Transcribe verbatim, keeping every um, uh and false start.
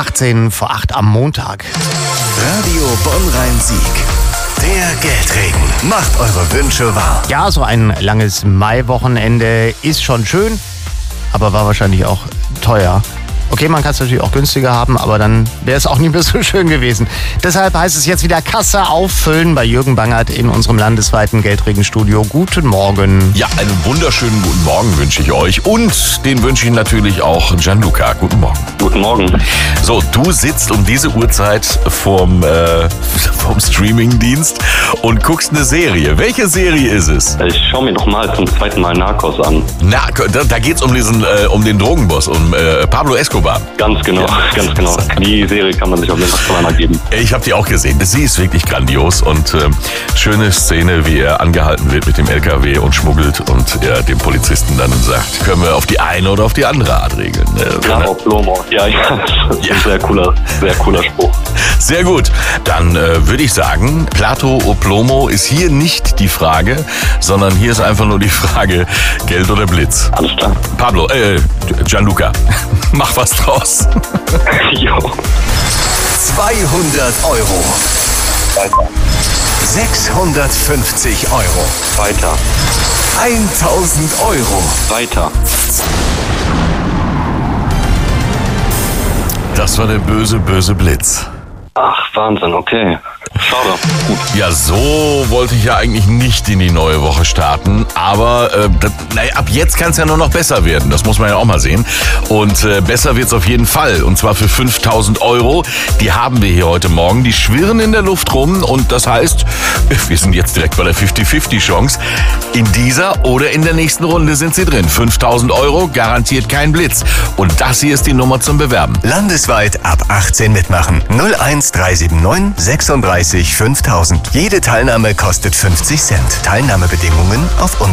achtzehn vor acht am Montag. Radio Bonn-Rhein-Sieg. Der Geldregen macht eure Wünsche wahr. Ja, so ein langes Maiwochenende ist schon schön, aber war wahrscheinlich auch teuer. Okay, man kann es natürlich auch günstiger haben, aber dann wäre es auch nicht mehr so schön gewesen. Deshalb heißt es jetzt wieder Kasse auffüllen bei Jürgen Bangert in unserem landesweiten Geldregenstudio. Guten Morgen. Ja, einen wunderschönen guten Morgen wünsche ich euch und den wünsche ich natürlich auch Gianluca. Guten Morgen. Guten Morgen. So, du sitzt um diese Uhrzeit vorm, äh, vorm Streamingdienst und guckst eine Serie. Welche Serie ist es? Ich schaue mir noch mal zum zweiten Mal Narcos an. Na, da, da geht's um diesen, äh, um den Drogenboss, um äh, Pablo Escobar. Ganz genau, ja. ganz genau. Die Serie kann man sich auf jeden Fall zweimal geben. Ich habe die auch gesehen. Sie ist wirklich grandios und äh, schöne Szene, wie er angehalten wird mit dem L K W und schmuggelt und er dem Polizisten dann sagt, können wir auf die eine oder auf die andere Art regeln. Äh, ja, auf Plomo. Ja, ja, das ist ja. ein sehr cooler, sehr cooler Spruch. Sehr gut. Dann äh, würde ich sagen, Plato o Plomo ist hier nicht die Frage, sondern hier ist einfach nur die Frage, Geld oder Blitz. Alles klar. Pablo, äh, Gianluca, mach was draus. Jo. zweihundert Euro. Weiter. sechshundertfünfzig Euro. Weiter. eintausend Euro. Weiter. Das war der böse, böse Blitz. Ach, Wahnsinn, okay. Schade. Gut. Ja, so wollte ich ja eigentlich nicht in die neue Woche starten, aber äh, das, naja, ab jetzt kann es ja nur noch besser werden, das muss man ja auch mal sehen. Und äh, besser wird es auf jeden Fall, und zwar für fünftausend Euro. Die haben wir hier heute Morgen, die schwirren in der Luft rum und das heißt, wir sind jetzt direkt bei der fünfzig fünfzig Chance. In dieser oder in der nächsten Runde sind sie drin. fünftausend Euro, garantiert kein Blitz. Und das hier ist die Nummer zum Bewerben. Landesweit ab achtzehn mitmachen. null eins drei sieben neun sechsunddreißig fünftausend. Jede Teilnahme kostet fünfzig Cent. Teilnahmebedingungen auf